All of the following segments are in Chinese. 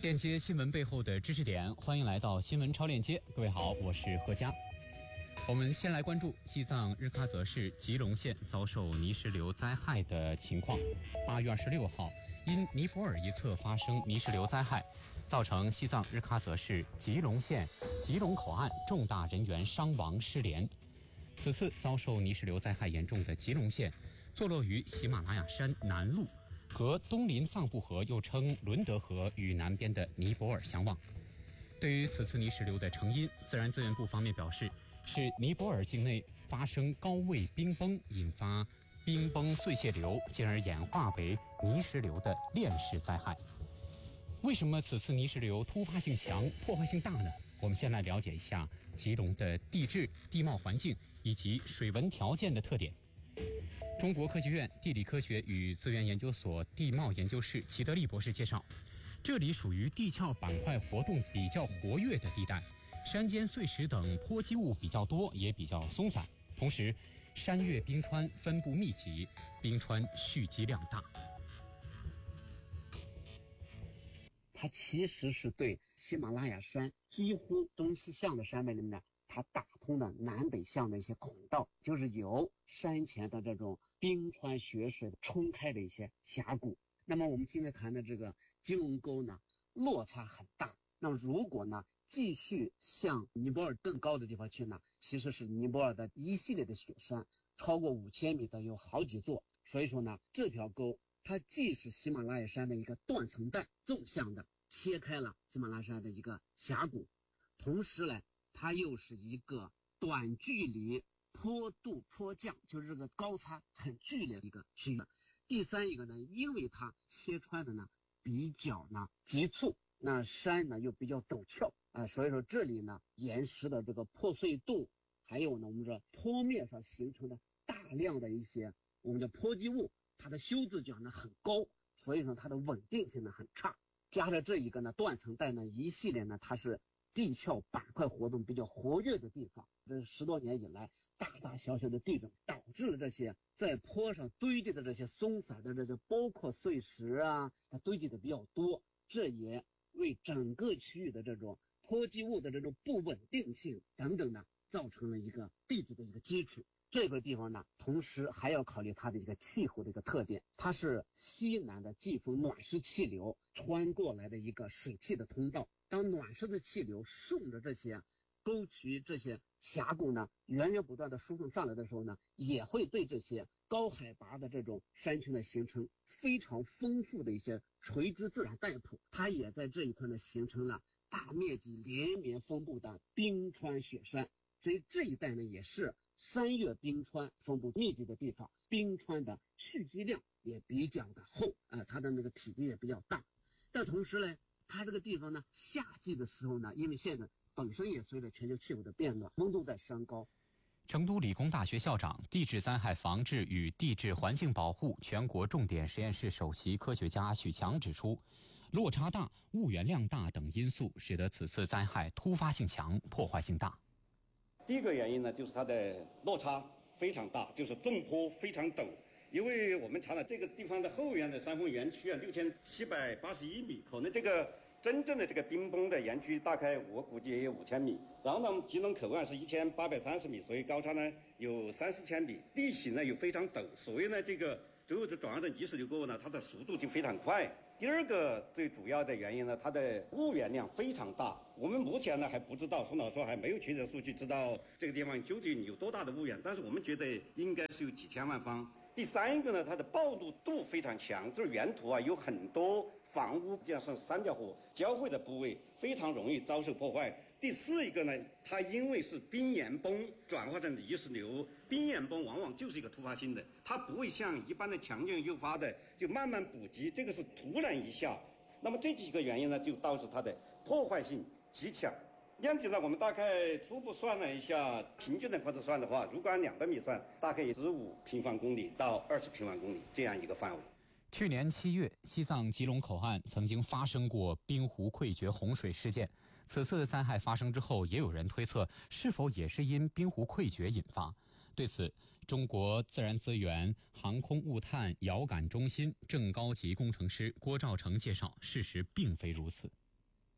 链接新闻背后的知识点，欢迎来到新闻超链接。各位好，我是何佳。我们先来关注西藏日喀则市吉隆县遭受泥石流灾害的情况。8月26号，因尼泊尔一侧发生泥石流灾害，造成西藏日喀则市吉隆县吉隆口岸重大人员伤亡失联。此次遭受泥石流灾害严重的吉隆县，坐落于喜马拉雅山南麓，和东林藏布河又称伦德河与南边的尼泊尔相望。对于此次泥石流的成因，自然资源部方面表示，是尼泊尔境内发生高位冰崩，引发冰崩碎屑流，进而演化为泥石流的链式灾害。为什么此次泥石流突发性强、破坏性大呢？我们先来了解一下吉隆的地质、地貌环境以及水文条件的特点。中国科学院地理科学与资源研究所地貌研究室齐德利博士介绍，这里属于地壳板块活动比较活跃的地带，山间碎石等坡积物比较多，也比较松散，同时山岳冰川分布密集，冰川蓄积量大。 它其实是对喜马拉雅山几乎东西向的山脉里面，它打通了南北向的一些孔道，就是由山前的这种冰川雪水冲开的一些峡谷。那么我们今天谈的这个吉隆沟呢，落差很大。那么如果呢继续向尼泊尔更高的地方去呢，其实是尼泊尔的一系列的雪山，超过5000米的有好几座。所以说呢，这条沟它既是喜马拉雅山的一个断层带，纵向的切开了喜马拉雅山的一个峡谷，同时呢它又是一个短距离坡度坡降，就是这个高差很剧烈的一个区域。第三一个呢，因为它切穿的呢比较呢急促，那山呢又比较陡峭所以说这里呢岩石的这个破碎度，还有呢我们说坡面上形成的大量的一些我们的坡积物，它的修自角呢很高，所以说它的稳定性呢很差。加上这一个呢断层带呢一系列呢，它是地壳板块活动比较活跃的地方，这10多年以来大大小小的地震导致了这些在坡上堆积的这些松散的这些包括碎石它堆积的比较多，这也为整个区域的这种坡积物的这种不稳定性等等呢造成了一个地质的一个基础。这个地方呢同时还要考虑它的一个气候的一个特点，它是西南的季风暖湿气流穿过来的一个水汽的通道，当暖湿的气流顺着这些沟渠这些峡谷呢源源不断的输送上来的时候呢，也会对这些高海拔的这种山群的形成非常丰富的一些垂直自然带谱，它也在这一块呢形成了大面积连绵分布的冰川雪山。所以这一带呢也是山岳冰川分布密集的地方，冰川的蓄积量也比较的厚它的那个体积也比较大。但同时呢，它这个地方呢夏季的时候呢，因为现在本身也随着全球气候的变暖，温度在升高。 成都理工大学校长、地质灾害防治与地质环境保护全国重点实验室首席科学家许强指出，落差大、物源量大等因素使得此次灾害突发性强、破坏性大。 第一个原因呢，就是它的落差非常大，就是纵坡非常陡。因为我们查了这个地方的后缘的山峰园区6781米，可能这个真正的这个冰崩的园区大概我估计也有5000米。然后呢，吉隆口岸是1830米，所以高差呢有3-4千米，地形呢又非常陡，所以呢这个最后转换成泥石流过后呢，它的速度就非常快。第二个最主要的原因呢，它的物源量非常大。我们目前呢还不知道，宋老师还没有确切数据知道这个地方究竟有多大的物源，但是我们觉得应该是有几千万方。第三个呢，它的暴露度非常强，就是原土有很多房屋加上三条河交汇的部位，非常容易遭受破坏。第四一个呢，它因为是冰岩崩转化成泥石流，冰岩崩往往就是一个突发性的，它不会像一般的强震诱发的就慢慢补给，这个是突然一下。那么这几个原因呢，就导致它的破坏性极强。面积呢，我们大概初步算了一下，平均的块头算的话，如果按200米算，大概15平方公里到20平方公里这样一个范围。 去年7月，西藏吉隆口岸曾经发生过冰湖溃决洪水事件。此次灾害发生之后，也有人推测是否也是因冰湖溃决引发。对此，中国自然资源航空物探遥感中心正高级工程师郭兆成介绍，事实并非如此。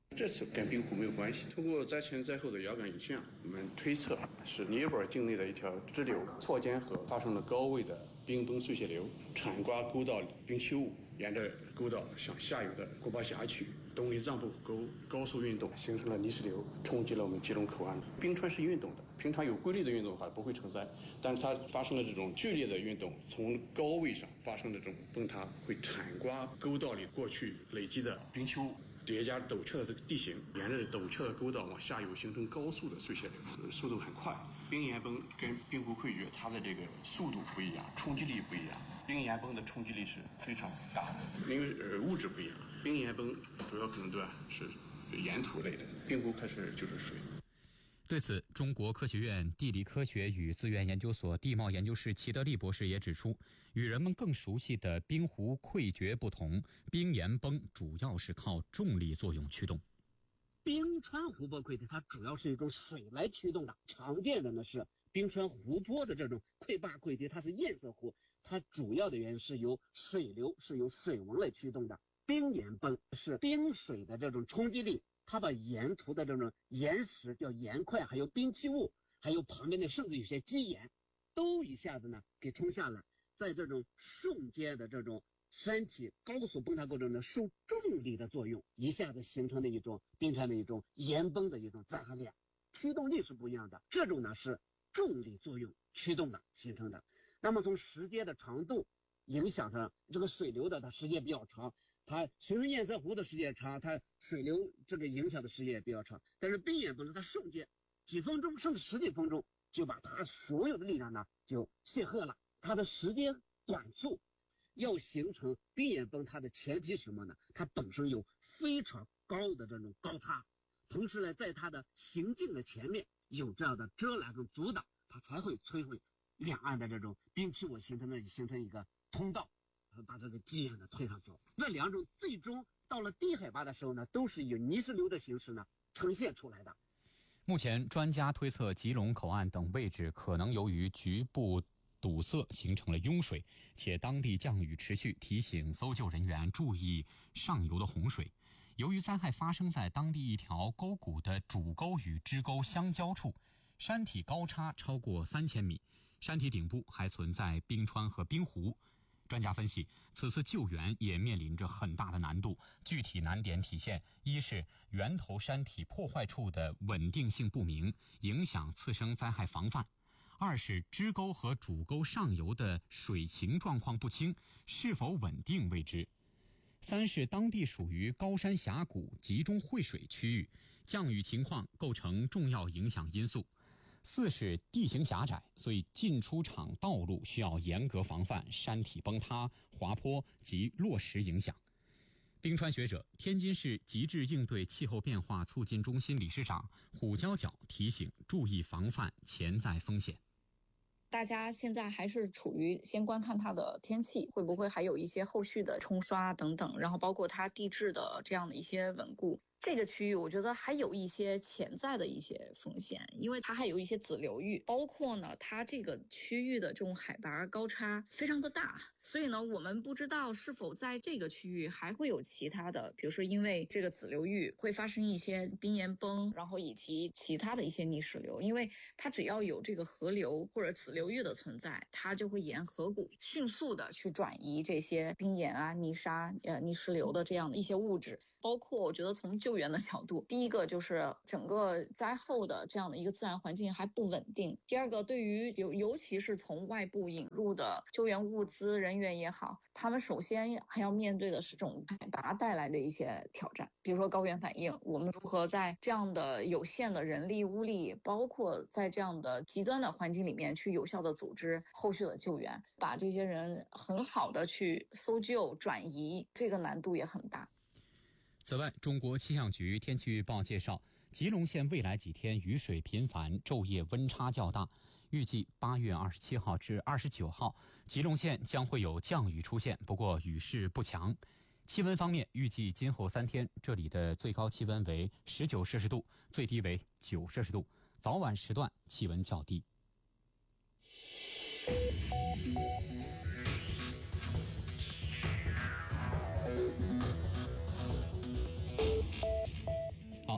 这次跟冰湖没有关系。通过灾前灾后的遥感影像，我们推测是尼泊尔境内的一条支流错间河发生了高位的冰崩碎屑流，铲刮沟道冰期物，沿着沟道向下游的古巴峡区东林藏布湖沟高速运动，形成了泥石流，冲击了我们吉隆口岸。冰川是运动的，平常有规律的运动的话不会成灾，但是它发生了这种剧烈的运动，从高位上发生的这种崩塌，会铲刮沟道里过去累积的冰期物，叠加陡峭的这个地形，沿着陡峭的沟道往下游形成高速的碎屑流，速度很快。冰岩崩跟冰湖溃决，它的这个速度不一样，冲击力不一样。冰岩崩的冲击力是非常大的，因为物质不一样。冰岩崩主要可能是岩土类的，冰湖它就是水。 对此，中国科学院地理科学与资源研究所地貌研究室齐德利博士也指出，与人们更熟悉的冰湖溃决不同，冰岩崩主要是靠重力作用驱动。 冰川湖泊溃堤它主要是一种水来驱动的，常见的呢是冰川湖泊的这种溃坝溃堤，它是堰塞湖，它主要的原因是由水流是由水纹来驱动的。冰岩崩是冰水的这种冲击力，它把沿途的这种岩石叫岩块，还有冰期物，还有旁边的甚至有些基岩，都一下子呢给冲下来，在这种瞬间的这种山体高速崩塌过程中受重力的作用，一下子形成的一种冰川的一种岩崩的一种灾害链，驱动力是不一样的。这种呢是重力作用驱动的形成的。那么从时间的长度影响上，这个水流的它时间比较长，它形成堰塞湖的时间长，它水流这个影响的时间也比较长。但是冰岩崩它瞬间几分钟甚至十几分钟就把它所有的力量呢就泄赫了，它的时间短促。要形成冰岩崩，它的前提是什么呢？它本身有非常高的这种高差，同时呢，在它的行进的前面有这样的遮拦跟阻挡，它才会摧毁两岸的这种冰期物，形成一个通道，把这个基岩呢推上走。这两种最终到了低海拔的时候呢，都是以泥石流的形式呢呈现出来的。 目前，专家推测吉隆口岸等位置可能由于局部堵塞形成了拥水，且当地降雨持续，提醒搜救人员注意上游的洪水。由于灾害发生在当地一条沟谷的主沟与支沟相交处，山体高差超过3000米，山体顶部还存在冰川和冰湖。专家分析，此次救援也面临着很大的难度，具体难点体现：一是源头山体破坏处的稳定性不明，影响次生灾害防范；二是支沟和主沟上游的水情状况不清，是否稳定未知；三是当地属于高山峡谷集中汇水区域，降雨情况构成重要影响因素；四是地形狭窄，所以进出场道路需要严格防范山体崩塌、滑坡及落石影响。冰川学者、天津市极致应对气候变化促进中心理事长虎娇角提醒，注意防范潜在风险。 大家现在还是处于先观看它的天气，会不会还有一些后续的冲刷等等，然后包括它地质的这样的一些稳固。这个区域我觉得还有一些潜在的一些风险，因为它还有一些子流域，包括呢它这个区域的这种海拔高差非常的大，所以呢我们不知道是否在这个区域还会有其他的，比如说因为这个子流域会发生一些冰岩崩，然后以及其他的一些泥石流，因为它只要有这个河流或者子流域的存在，它就会沿河谷迅速的去转移这些冰岩啊、泥沙、泥石流的这样的一些物质。包括我觉得从救援的角度，第一个就是整个灾后的这样的一个自然环境还不稳定，第二个对于尤其是从外部引入的救援物资人员也好，他们首先还要面对的是这种海拔带来的一些挑战，比如说高原反应，我们如何在这样的有限的人力物力，包括在这样的极端的环境里面去有效的组织后续的救援，把这些人很好的去搜救转移，这个难度也很大。 此外，中国气象局天气预报介绍，吉隆县未来几天雨水频繁，昼夜温差较大。预计8月27号至29号，吉隆县将会有降雨出现，不过雨势不强。气温方面，预计今后3天，这里的最高气温为19摄氏度，最低为9摄氏度，早晚时段气温较低。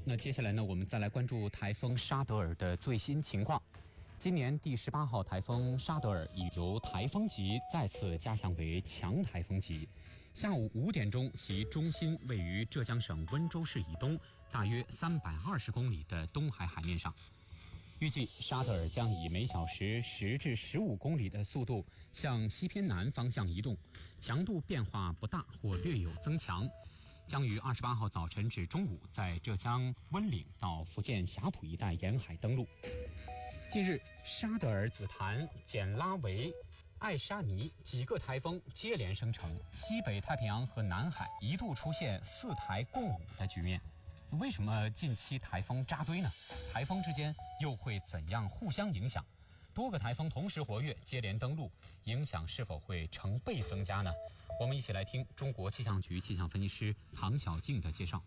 好，那接下来呢，我们再来关注台风沙德尔的最新情况。今年第18号台风沙德尔已由台风级再次加强为强台风级。下午5点钟，其中心位于浙江省温州市以东，大约320公里的东海海面上。预计沙德尔将以每小时10至15公里的速度向西偏南方向移动，强度变化不大或略有增强，将于28号早晨至中午在浙江温岭到福建霞浦一带沿海登陆。近日，沙德尔、紫檀、简拉维、爱沙尼几个台风接连生成，西北太平洋和南海一度出现4台共舞的局面。为什么近期台风扎堆呢？台风之间又会怎样互相影响？多个台风同时活跃，接连登陆，影响是否会成倍增加呢？我们一起来听中国气象局气象分析师唐小静的介绍。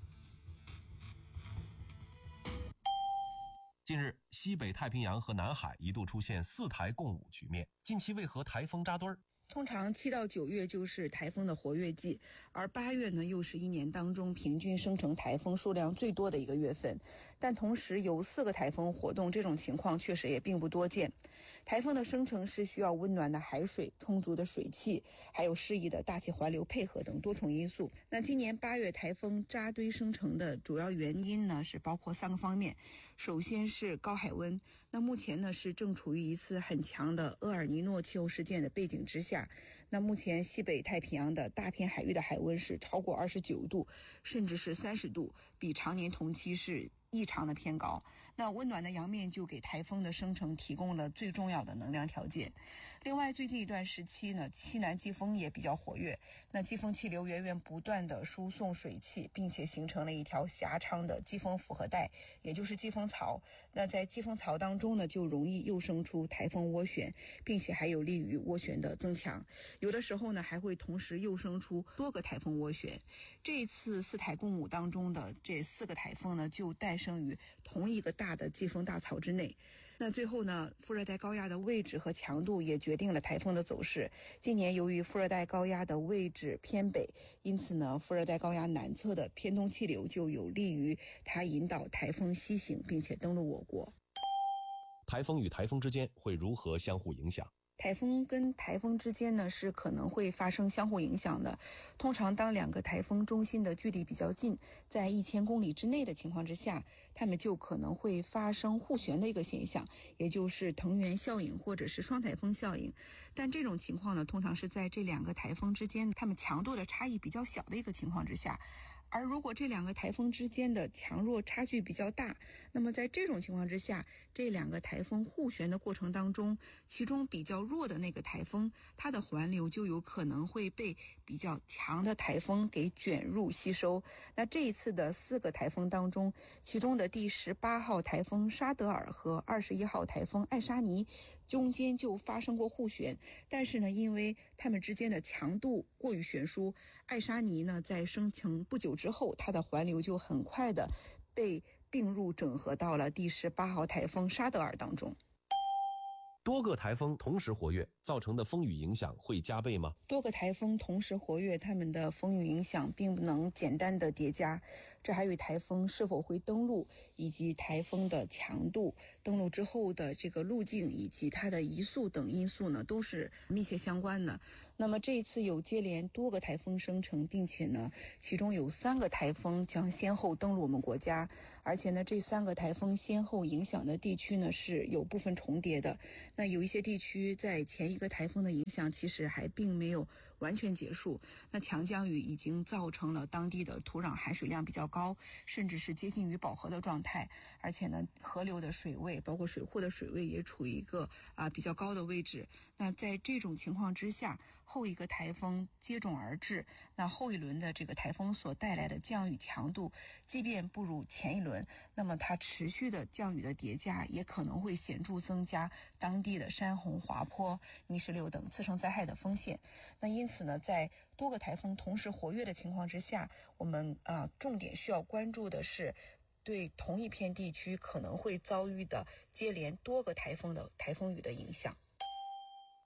近日，西北太平洋和南海一度出现4台共舞局面，近期为何台风扎堆儿？ 通常7到9月就是台风的活跃季，而8月呢又是一年当中平均生成台风数量最多的一个月份，但同时有4个台风活动，这种情况确实也并不多见。台风的生成是需要温暖的海水、充足的水汽，还有适宜的大气环流配合等多重因素。那今年8月台风扎堆生成的主要原因呢是包括3个方面。首先是高海温，那目前呢是正处于一次很强的厄尔尼诺气候事件的背景之下。那目前西北太平洋的大片海域的海温是超过29度，甚至是30度，比常年同期是异常的偏高。那温暖的洋面就给台风的生成提供了最重要的能量条件。另外，最近一段时期呢，西南季风也比较活跃，那季风气流源源不断的输送水汽，并且形成了一条狭长的季风复合带，也就是季风槽。那在季风槽当中呢，就容易诱生出台风涡旋，并且还有利于涡旋的增强。有的时候呢，还会同时诱生出多个台风涡旋。这一次4台共舞当中的这4个台风呢，就诞生于同一个大的季风大槽之内。那最后呢，副热带高压的位置和强度也决定了台风的走势。今年由于副热带高压的位置偏北，因此呢，副热带高压南侧的偏东气流就有利于它引导台风西行，并且登陆我国。 台风与台风之间会如何相互影响？ 台风跟台风之间呢是可能会发生相互影响的。通常当2个台风中心的距离比较近，在1000公里之内的情况之下，它们就可能会发生互旋的一个现象，也就是藤原效应或者是双台风效应。但这种情况呢，通常是在这2个台风之间它们强度的差异比较小的一个情况之下。而如果这2个台风之间的强弱差距比较大，那么在这种情况之下，这2个台风互旋的过程当中，其中比较弱的那个台风，它的环流就有可能会被比较强的台风给卷入吸收。那这一次的4个台风当中，其中的第18号台风沙德尔和21号台风爱沙尼中间就发生过互旋，但是呢，因为它们之间的强度过于悬殊，爱沙尼呢在生成不久之后，它的环流就很快的被并入整合到了第18号台风沙德尔当中。 多个台风同时活跃，造成的风雨影响会加倍吗？ 多个台风同时活跃，它们的风雨影响并不能简单的叠加，这还与台风是否会登陆，以及台风的强度、登陆之后的这个路径以及它的移速等因素呢，都是密切相关的。那么这一次有接连多个台风生成，并且呢，其中有3个台风将先后登陆我们国家，而且呢，这3个台风先后影响的地区呢是有部分重叠的。那有一些地区在前一个台风的影响其实还并没有完全结束，那强降雨已经造成了当地的土壤含水量比较高，甚至是接近于饱和的状态，而且呢，河流的水位包括水库的水位也处于一个比较高的位置。那在这种情况之下，后一个台风接踵而至，那后一轮的这个台风所带来的降雨强度，即便不如前一轮，那么它持续的降雨的叠加也可能会显著增加当地的山洪、滑坡、泥石流等次生灾害的风险。那因此呢，在多个台风同时活跃的情况之下，我们重点需要关注的是对同一片地区可能会遭遇的接连多个台风的台风雨的影响。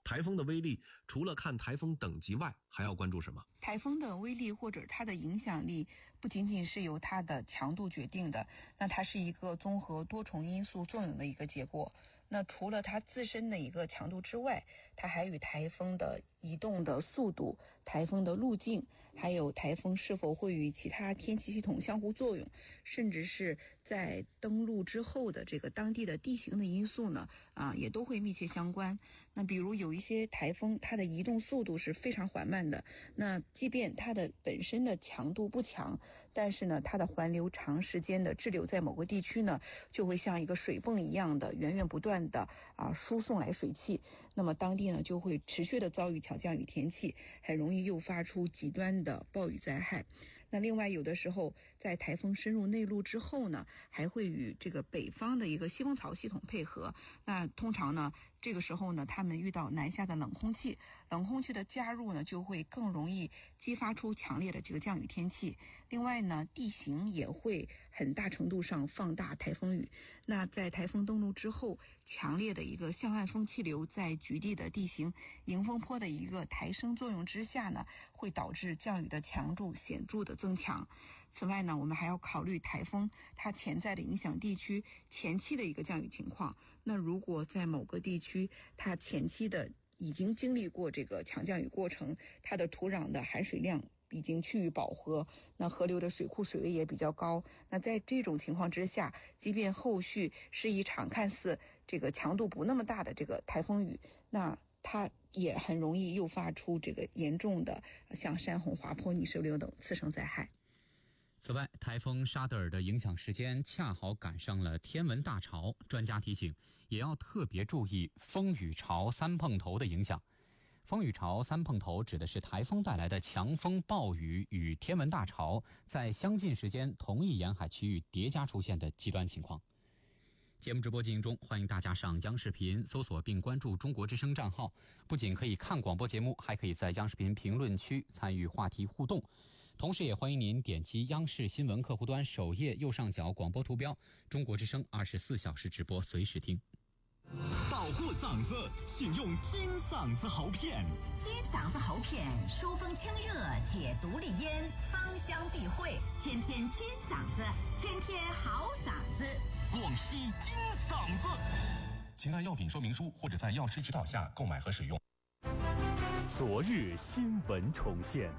台风的威力除了看台风等级外，还要关注什么？ 台风的威力或者它的影响力不仅仅是由它的强度决定的，那它是一个综合多重因素作用的一个结果。那除了它自身的一个强度之外，它还与台风的移动的速度、台风的路径，还有台风是否会与其他天气系统相互作用，甚至是在登陆之后的这个当地的地形的因素呢，也都会密切相关。那比如有一些台风，它的移动速度是非常缓慢的，那即便它的本身的强度不强，但是呢，它的环流长时间的滞留在某个地区呢，就会像一个水泵一样的源源不断的输送来水汽，那么当地呢就会持续的遭遇强降雨天气，很容易诱发出极端的暴雨灾害。那另外有的时候在台风深入内陆之后呢，还会与这个北方的一个西风槽系统配合，那通常呢这个时候呢，他们遇到南下的冷空气的加入呢，就会更容易激发出强烈的这个降雨天气。另外呢，地形也会很大程度上放大台风雨。那在台风登陆之后，强烈的一个向岸风气流在局地的地形迎风坡的一个抬升作用之下呢，会导致降雨的强度显著的增强。此外呢，我们还要考虑台风它潜在的影响地区前期的一个降雨情况。那如果在某个地区它前期的已经经历过这个强降雨过程，它的土壤的含水量已经趋于饱和，那河流的水库水位也比较高，那在这种情况之下，即便后续是一场看似这个强度不那么大的这个台风雨，那它也很容易诱发出这个严重的像山洪、滑坡、泥石流等次生灾害。 此外，台风沙德尔的影响时间恰好赶上了天文大潮，专家提醒，也要特别注意风雨潮三碰头的影响。风雨潮三碰头指的是台风带来的强风暴雨与天文大潮在相近时间同一沿海区域叠加出现的极端情况。节目直播进行中，欢迎大家上央视频搜索并关注中国之声账号，不仅可以看广播节目，还可以在央视频评论区参与话题互动。同时也欢迎您点击央视新闻客户端首页右上角广播图标，中国之声24小时直播，随时听。 保护嗓子，请用金嗓子喉片。 金嗓子喉片，疏风清热，解毒利咽，芳香避秽，天天金嗓子，天天好嗓子。 广西金嗓子， 请按药品说明书或者在药师指导下购买和使用。 昨日新闻重现。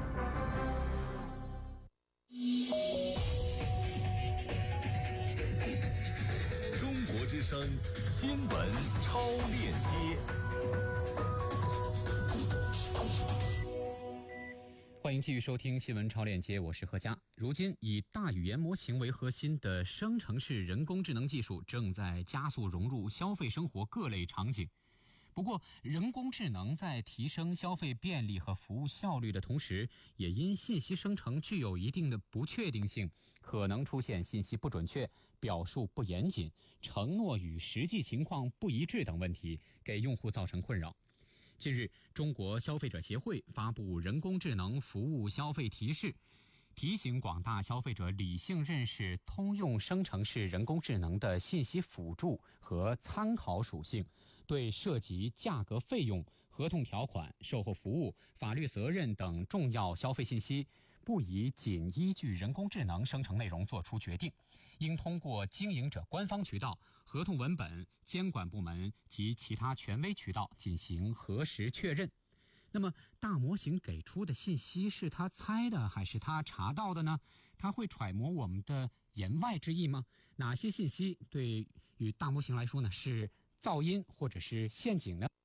中国之声新闻超链接。 欢迎继续收听新闻超链接，我是何佳。如今以大语言模型为核心的生成式人工智能技术正在加速融入消费生活各类场景。不过，人工智能在提升消费便利和服务效率的同时，也因信息生成具有一定的不确定性，可能出现信息不准确、表述不严谨、承诺与实际情况不一致等问题，给用户造成困扰。近日，中国消费者协会发布人工智能服务消费提示，提醒广大消费者理性认识通用生成式人工智能的信息辅助和参考属性，对涉及价格费用、合同条款、售后服务、法律责任等重要消费信息，不宜仅依据人工智能生成内容作出决定，应通过经营者官方渠道、合同文本、监管部门及其他权威渠道进行核实确认。那么，大模型给出的信息是他猜的还是他查到的呢？他会揣摩我们的言外之意吗？哪些信息对于大模型来说呢是噪音或者是陷阱呢？